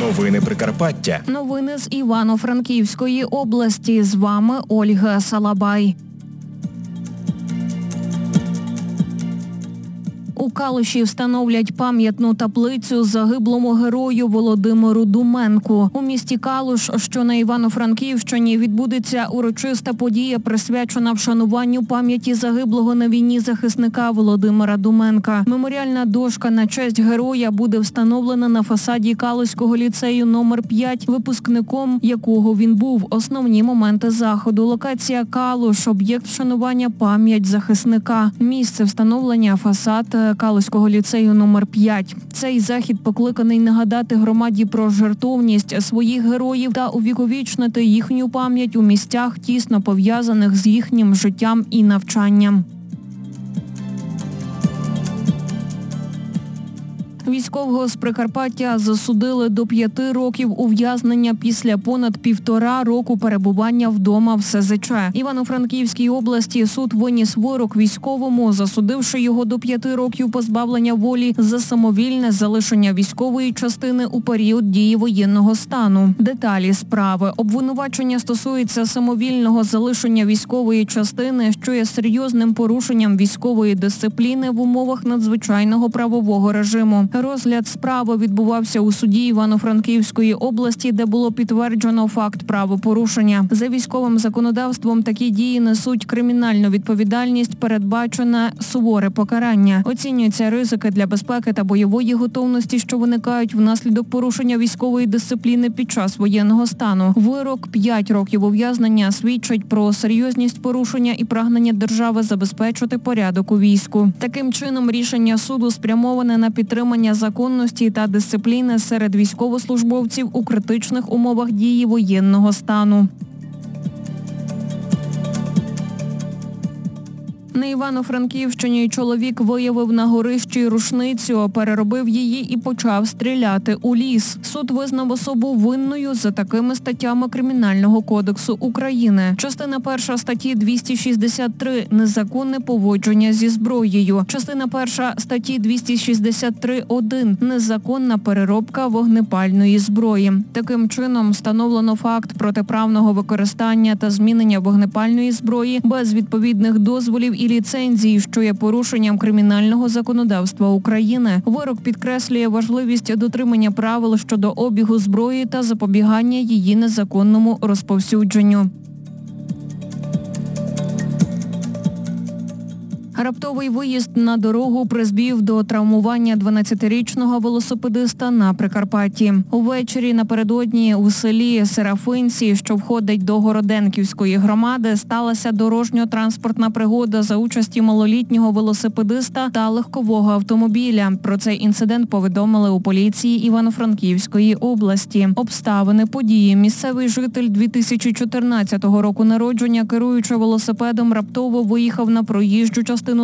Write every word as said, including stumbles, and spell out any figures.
Новини Прикарпаття. Новини з Івано-Франківської області. З вами Ольга Салабай. У Калуші встановлять пам'ятну таблицю загиблому герою Володимиру Думенку. У місті Калуш, що на Івано-Франківщині, відбудеться урочиста подія, присвячена вшануванню пам'яті загиблого на війні захисника Володимира Думенка. Меморіальна дошка на честь героя буде встановлена на фасаді Калуського ліцею номер п'ять, випускником якого він був. Основні моменти заходу. Локація Калуш, об'єкт вшанування, пам'ять захисника. Місце встановлення фасад Калуського ліцею номер п'ять. Цей захід покликаний нагадати громаді про жертовність своїх героїв та увіковічнити їхню пам'ять у місцях, тісно пов'язаних з їхнім життям і навчанням. Військового з Прикарпаття засудили до п'яти років ув'язнення після понад півтора року перебування вдома в ес зет че. Івано-Франківській області суд виніс вирок військовому, засудивши його до п'яти років позбавлення волі за самовільне залишення військової частини у період дії воєнного стану. Деталі справи. Обвинувачення стосується самовільного залишення військової частини, що є серйозним порушенням військової дисципліни в умовах надзвичайного правового режиму. Розгляд справи відбувався у суді Івано-Франківської області, де було підтверджено факт правопорушення. За військовим законодавством такі дії несуть кримінальну відповідальність, передбачене суворе покарання. Оцінюються ризики для безпеки та бойової готовності, що виникають внаслідок порушення військової дисципліни під час воєнного стану. Вирок п'ять років ув'язнення свідчить про серйозність порушення і прагнення держави забезпечити порядок у війську. Таким чином, рішення суду спрямоване на підтримання законності та дисципліни серед військовослужбовців у критичних умовах дії воєнного стану. На Івано-Франківщині чоловік виявив на горищі рушницю, переробив її і почав стріляти у ліс. Суд визнав особу винною за такими статтями Кримінального кодексу України. Частина перша статті двісті шістдесят три – незаконне поводження зі зброєю. Частина перша статті двісті шістдесят три один – незаконна переробка вогнепальної зброї. Таким чином встановлено факт протиправного використання та змінення вогнепальної зброї без відповідних дозволів і ліцензії, що є порушенням кримінального законодавства України. Вирок підкреслює важливість дотримання правил щодо обігу зброї та запобігання її незаконному розповсюдженню. Раптовий виїзд на дорогу призвів до травмування дванадцятирічного велосипедиста на Прикарпатті. Увечері напередодні у селі Серафинці, що входить до Городенківської громади, сталася дорожньо-транспортна пригода за участі малолітнього велосипедиста та легкового автомобіля. Про цей інцидент повідомили у поліції Івано-Франківської області. Обставини події. Місцевий житель дві тисячі чотирнадцятого року народження, керуючи велосипедом, раптово виїхав на проїжджу частину